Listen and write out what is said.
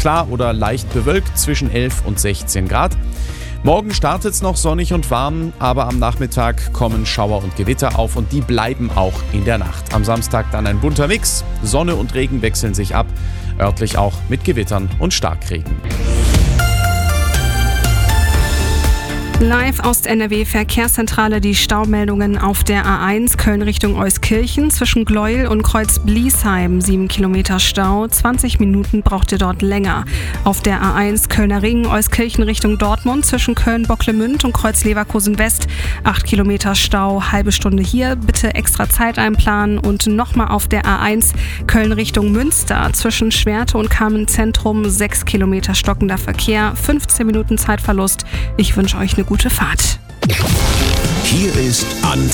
klar oder leicht bewölkt zwischen 11 und 16 Grad. Morgen startet es noch sonnig und warm, aber am Nachmittag kommen Schauer und Gewitter auf und die bleiben auch in der Nacht. Am Samstag dann ein bunter Mix. Sonne und Regen wechseln sich ab, örtlich auch mit Gewittern und Starkregen. Live aus der NRW-Verkehrszentrale die Staumeldungen auf der A1 Köln Richtung Euskirchen zwischen Gleuel und Kreuz-Bliesheim. 7 Kilometer Stau, 20 Minuten braucht ihr dort länger. Auf der A1 Kölner Ring Euskirchen Richtung Dortmund zwischen Köln-Bocklemünd und Kreuz-Leverkusen-West. 8 Kilometer Stau, halbe Stunde hier. Bitte extra Zeit einplanen. Und nochmal auf der A1 Köln Richtung Münster zwischen Schwerte und Kamen-Zentrum. 6 Kilometer stockender Verkehr, 15 Minuten Zeitverlust. Ich wünsche euch eine gute Fahrt. Hier ist Antenne.